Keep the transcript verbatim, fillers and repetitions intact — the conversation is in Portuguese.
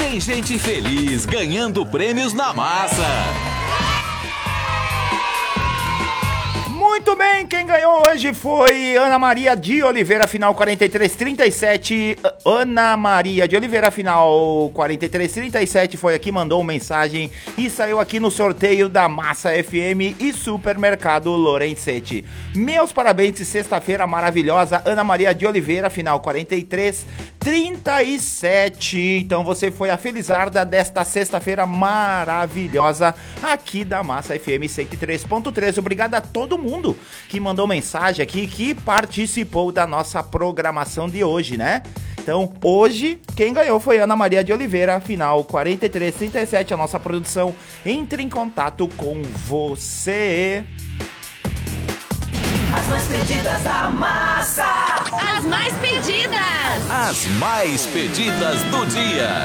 Tem gente feliz ganhando prêmios na massa. Muito bem, quem ganhou hoje foi Ana Maria de Oliveira, final quarenta e três trinta e sete. Ana Maria de Oliveira, final quarenta e três trinta e sete, foi aqui, mandou uma mensagem e saiu aqui no sorteio da Massa F M e Supermercado Lorenzetti. Meus parabéns, sexta-feira maravilhosa, Ana Maria de Oliveira, final quarenta e três trinta e sete. Então você foi a felizarda desta sexta-feira maravilhosa aqui da Massa F M cento e três ponto três. Obrigado a todo mundo que mandou mensagem aqui, que participou da nossa programação de hoje, né? Então, hoje, quem ganhou foi Ana Maria de Oliveira, final quarenta e três trinta e sete. A nossa produção entra em contato com você. As mais pedidas da massa. As mais pedidas. As mais pedidas do dia.